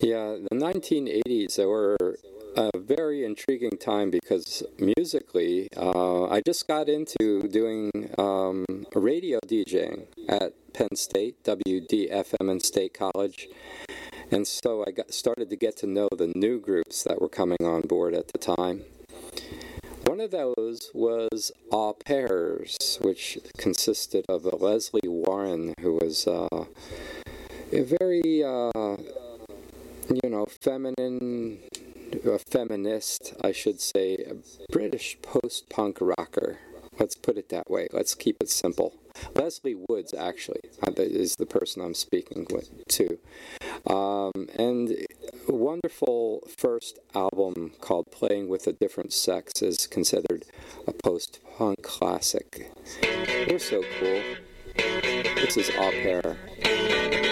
Yeah, the 1980s, they were a very intriguing time because musically, I just got into doing radio DJing at Penn State, WDFM in State College. And so I started to get to know the new groups that were coming on board at the time. One of those was Au Pairs, which consisted of Leslie Warren, who was a very, feminine, a feminist, I should say, a British post-punk rocker. Let's put it that way. Let's keep it simple. Leslie Woods, actually, is the person I'm speaking to. And a wonderful first album called Playing with a Different Sex is considered a post-punk classic. They're so cool. This is Au Pair.